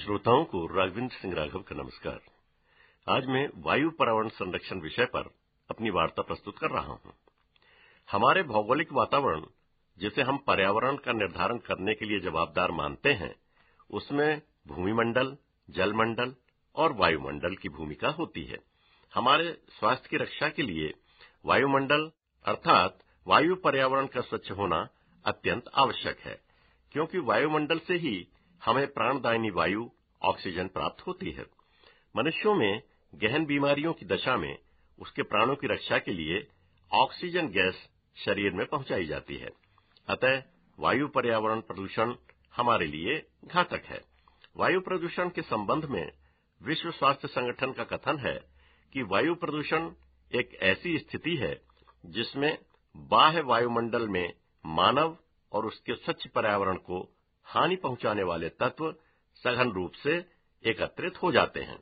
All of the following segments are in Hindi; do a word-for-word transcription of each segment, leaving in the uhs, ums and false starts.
श्रोताओं को राघवेंद्र सिंह राघव का नमस्कार। आज मैं वायु पर्यावरण संरक्षण विषय पर अपनी वार्ता प्रस्तुत कर रहा हूं। हमारे भौगोलिक वातावरण, जिसे हम पर्यावरण का निर्धारण करने के लिए जवाबदार मानते हैं, उसमें भूमिमंडल, जलमंडल और वायुमंडल की भूमिका होती है। हमारे स्वास्थ्य की रक्षा के लिए वायुमंडल अर्थात वायु पर्यावरण का स्वच्छ होना अत्यंत आवश्यक है, क्योंकि वायुमंडल से ही हमें प्राणदायिनी वायु ऑक्सीजन प्राप्त होती है। मनुष्यों में गहन बीमारियों की दशा में उसके प्राणों की रक्षा के लिए ऑक्सीजन गैस शरीर में पहुंचाई जाती है। अतः वायु पर्यावरण प्रदूषण हमारे लिए घातक है। वायु प्रदूषण के संबंध में विश्व स्वास्थ्य संगठन का कथन है कि वायु प्रदूषण एक ऐसी स्थिति है जिसमें बाह्य वायुमंडल में मानव और उसके स्वच्छ पर्यावरण को हानि पहुंचाने वाले तत्व सघन रूप से एकत्रित हो जाते हैं।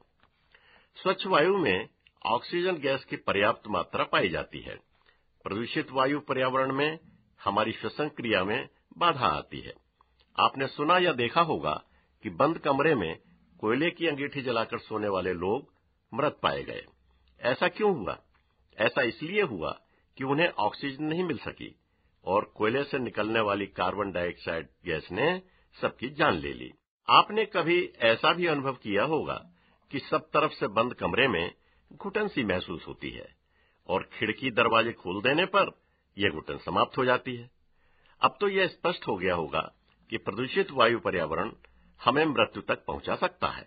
स्वच्छ वायु में ऑक्सीजन गैस की पर्याप्त मात्रा पाई जाती है। प्रदूषित वायु पर्यावरण में हमारी श्वसन क्रिया में बाधा आती है। आपने सुना या देखा होगा कि बंद कमरे में कोयले की अंगीठी जलाकर सोने वाले लोग मृत पाए गए। ऐसा क्यों हुआ? ऐसा इसलिए हुआ कि उन्हें ऑक्सीजन नहीं मिल सकी और कोयले से निकलने वाली कार्बन डाइऑक्साइड गैस ने सबकी जान ले ली। आपने कभी ऐसा भी अनुभव किया होगा कि सब तरफ से बंद कमरे में घुटन सी महसूस होती है और खिड़की दरवाजे खोल देने पर यह घुटन समाप्त हो जाती है। अब तो यह स्पष्ट हो गया होगा कि प्रदूषित वायु पर्यावरण हमें मृत्यु तक पहुंचा सकता है।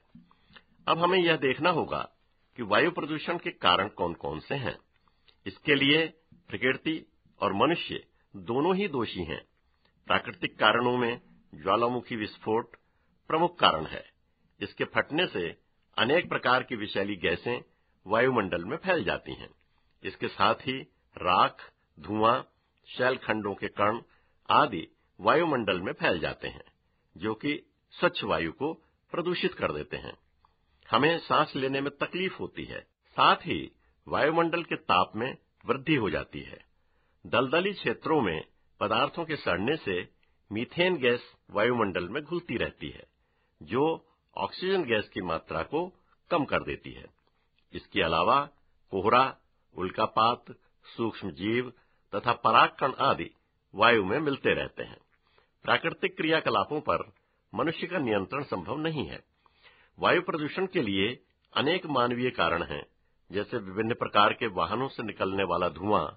अब हमें यह देखना होगा कि वायु प्रदूषण के कारण कौन कौन से हैं। इसके लिए प्रकृति और मनुष्य दोनों ही दोषी हैं। प्राकृतिक कारणों में ज्वालामुखी विस्फोट प्रमुख कारण है। इसके फटने से अनेक प्रकार की विषैली गैसें वायुमंडल में फैल जाती हैं। इसके साथ ही राख, धुआं, शैलखंडों के कण आदि वायुमंडल में फैल जाते हैं, जो कि स्वच्छ वायु को प्रदूषित कर देते हैं। हमें सांस लेने में तकलीफ होती है। साथ ही वायुमंडल के ताप में वृद्धि हो जाती है। दलदली क्षेत्रों में पदार्थों के सड़ने से मीथेन गैस वायुमंडल में घुलती रहती है, जो ऑक्सीजन गैस की मात्रा को कम कर देती है। इसके अलावा कोहरा, उल्कापात, सूक्ष्म जीव तथा परागकण आदि वायु में मिलते रहते हैं। प्राकृतिक क्रियाकलापों पर मनुष्य का नियंत्रण संभव नहीं है। वायु प्रदूषण के लिए अनेक मानवीय कारण हैं, जैसे विभिन्न प्रकार के वाहनों से निकलने वाला धुआं।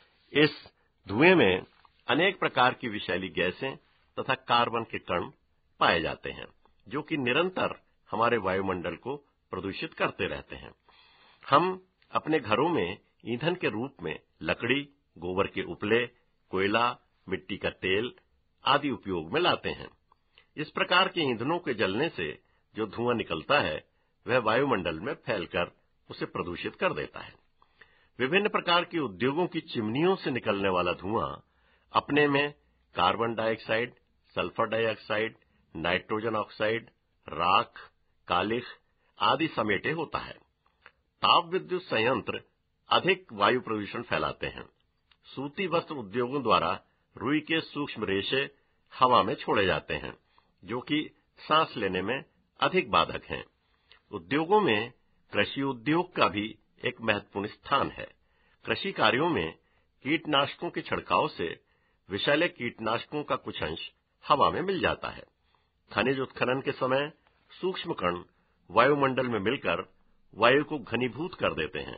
इस धुएं में अनेक प्रकार की विषैली गैसें तथा कार्बन के कण पाए जाते हैं, जो कि निरंतर हमारे वायुमंडल को प्रदूषित करते रहते हैं। हम अपने घरों में ईंधन के रूप में लकड़ी, गोबर के उपले, कोयला, मिट्टी का तेल आदि उपयोग में लाते हैं। इस प्रकार के ईंधनों के जलने से जो धुआं निकलता है, वह वायुमंडल में फैलकर उसे प्रदूषित कर देता है। विभिन्न प्रकार के उद्योगों की चिमनियों से निकलने वाला धुआं अपने में carbon dioxide, sulphur dioxide, nitrogen oxide, राख, कालिख आदि समेटे होता है। ताप विद्युत संयंत्र अधिक वायु प्रदूषण फैलाते हैं। सूती वस्त्र उद्योगों द्वारा रुई के सूक्ष्म रेशे हवा में छोड़े जाते हैं, जो कि सांस लेने में अधिक बाधक हैं। उद्योगों में कृषि उद्योग का भी एक महत्वपूर्ण स्थान है। कृषि कार्यों में कीटनाशकों के छिड़काव से विषैले कीटनाशकों का कुछ अंश हवा में मिल जाता है। खनिज उत्खनन के समय सूक्ष्म कण वायुमंडल में मिलकर वायु को घनीभूत कर देते हैं।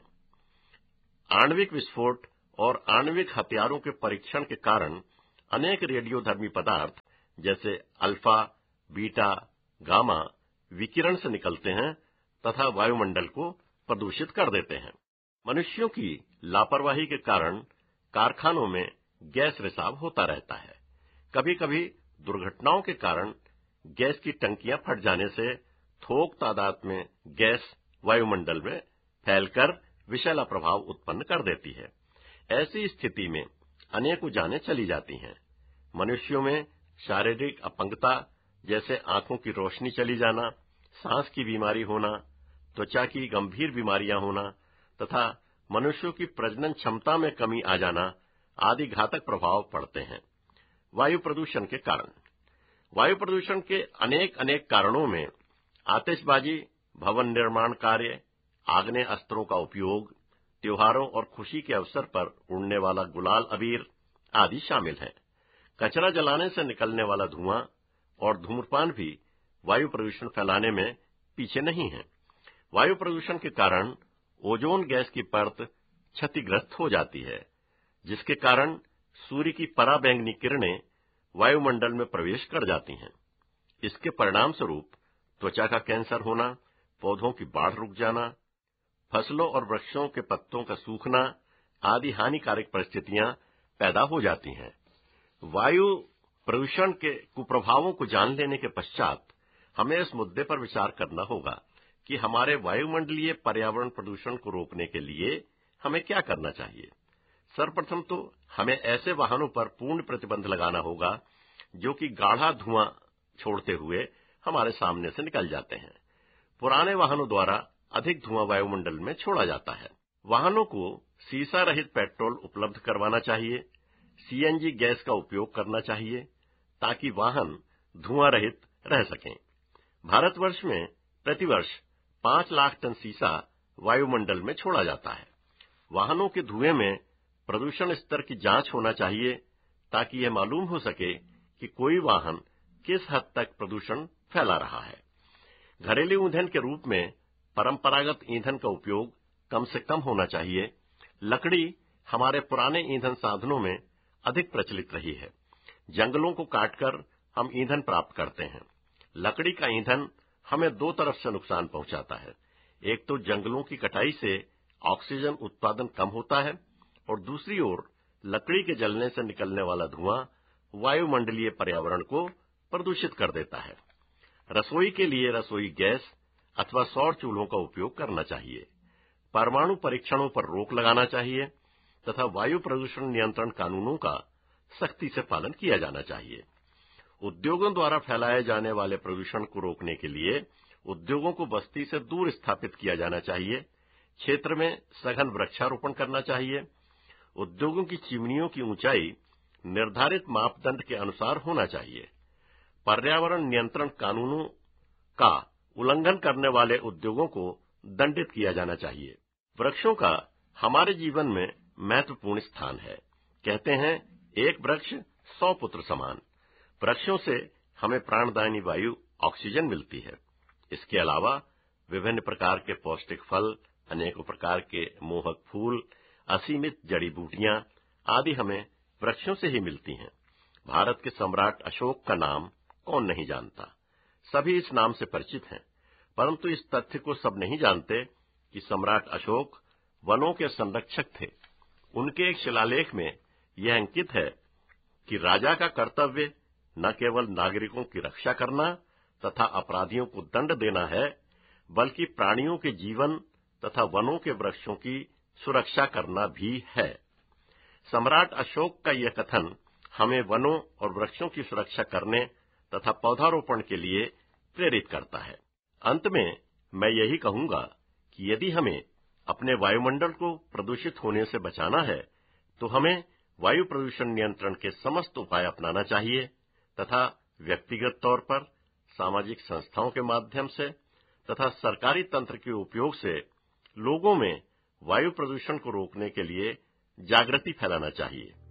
आणविक विस्फोट और आणविक हथियारों के परीक्षण के कारण अनेक रेडियोधर्मी पदार्थ जैसे अल्फा, बीटा, गामा विकिरण से निकलते हैं तथा वायुमंडल को प्रदूषित कर देते हैं। मनुष्यों की लापरवाही के कारण कारखानों में गैस रिसाव होता रहता है। कभी कभी दुर्घटनाओं के कारण गैस की टंकियां फट जाने से थोक तादाद में गैस वायुमंडल में फैलकर विषैला प्रभाव उत्पन्न कर देती है। ऐसी स्थिति में अनेकों जानें चली जाती हैं। मनुष्यों में शारीरिक अपंगता जैसे आंखों की रोशनी चली जाना, सांस की बीमारी होना, त्वचा की गंभीर बीमारियां होना तथा मनुष्यों की प्रजनन क्षमता में कमी आ जाना आदि घातक प्रभाव पड़ते हैं। वायु प्रदूषण के कारण वायु प्रदूषण के अनेक अनेक कारणों में आतिशबाजी, भवन निर्माण कार्य, आग्नेय अस्त्रों का उपयोग, त्योहारों और खुशी के अवसर पर उड़ने वाला गुलाल अबीर आदि शामिल हैं। कचरा जलाने से निकलने वाला धुआं और धूम्रपान भी वायु प्रदूषण फैलाने में पीछे नहीं है। वायु प्रदूषण के कारण ओजोन गैस की परत क्षतिग्रस्त हो जाती है, जिसके कारण सूर्य की पराबैंगनी किरणें वायुमंडल में प्रवेश कर जाती हैं। इसके परिणाम स्वरूप त्वचा का कैंसर होना, पौधों की बाढ़ रुक जाना, फसलों और वृक्षों के पत्तों का सूखना आदि हानिकारक परिस्थितियां पैदा हो जाती हैं। वायु प्रदूषण के कुप्रभावों को जान लेने के पश्चात हमें इस मुद्दे पर विचार करना होगा कि हमारे वायुमंडलीय पर्यावरण प्रदूषण को रोकने के लिए हमें क्या करना चाहिए। सर्वप्रथम तो हमें ऐसे वाहनों पर पूर्ण प्रतिबंध लगाना होगा जो कि गाढ़ा धुआं छोड़ते हुए हमारे सामने से निकल जाते हैं। पुराने वाहनों द्वारा अधिक धुआं वायुमंडल में छोड़ा जाता है। वाहनों को सीसा रहित पेट्रोल उपलब्ध करवाना चाहिए। सीएनजी गैस का उपयोग करना चाहिए ताकि वाहन धुआं रहित रह सकें। भारतवर्ष में प्रतिवर्ष पांच लाख टन सीसा वायुमंडल में छोड़ा जाता है। वाहनों के धुएं में प्रदूषण स्तर की जांच होना चाहिए ताकि यह मालूम हो सके कि कोई वाहन किस हद तक प्रदूषण फैला रहा है। घरेलू ईंधन के रूप में परंपरागत ईंधन का उपयोग कम से कम होना चाहिए। लकड़ी हमारे पुराने ईंधन साधनों में अधिक प्रचलित रही है। जंगलों को काटकर हम ईंधन प्राप्त करते हैं। लकड़ी का ईंधन हमें दो तरफ से नुकसान पहुंचाता है। एक तो जंगलों की कटाई से ऑक्सीजन उत्पादन कम होता है और दूसरी ओर लकड़ी के जलने से निकलने वाला धुआं वायुमंडलीय पर्यावरण को प्रदूषित कर देता है। रसोई के लिए रसोई गैस अथवा सौर चूल्हों का उपयोग करना चाहिए। परमाणु परीक्षणों पर रोक लगाना चाहिए तथा वायु प्रदूषण नियंत्रण कानूनों का सख्ती से पालन किया जाना चाहिए। उद्योगों द्वारा फैलाए जाने वाले प्रदूषण को रोकने के लिए उद्योगों को बस्ती से दूर स्थापित किया जाना चाहिए। क्षेत्र में सघन वृक्षारोपण करना चाहिए। उद्योगों की चिमनियों की ऊंचाई निर्धारित मापदंड के अनुसार होना चाहिए। पर्यावरण नियंत्रण कानूनों का उल्लंघन करने वाले उद्योगों को दंडित किया जाना चाहिए। वृक्षों का हमारे जीवन में महत्वपूर्ण स्थान है। कहते हैं, एक वृक्ष सौ पुत्र समान। वृक्षों से हमें प्राणदायिनी वायु ऑक्सीजन मिलती है। इसके अलावा विभिन्न प्रकार के पौष्टिक फल, अनेकों प्रकार के मोहक फूल, असीमित जड़ी बूटियां आदि हमें वृक्षों से ही मिलती हैं। भारत के सम्राट अशोक का नाम कौन नहीं जानता। सभी इस नाम से परिचित हैं, परंतु इस तथ्य को सब नहीं जानते कि सम्राट अशोक वनों के संरक्षक थे। उनके एक शिलालेख में यह अंकित है कि राजा का कर्तव्य न केवल नागरिकों की रक्षा करना तथा अपराधियों को दंड देना है, बल्कि प्राणियों के जीवन तथा वनों के वृक्षों की सुरक्षा करना भी है। सम्राट अशोक का यह कथन हमें वनों और वृक्षों की सुरक्षा करने तथा पौधारोपण के लिए प्रेरित करता है। अंत में मैं यही कहूंगा कि यदि हमें अपने वायुमंडल को प्रदूषित होने से बचाना है, तो हमें वायु प्रदूषण नियंत्रण के समस्त उपाय अपनाना चाहिए तथा व्यक्तिगत तौर पर, सामाजिक संस्थाओं के माध्यम से तथा सरकारी तंत्र के उपयोग से लोगों में वायु प्रदूषण को रोकने के लिए जागृति फैलाना चाहिए।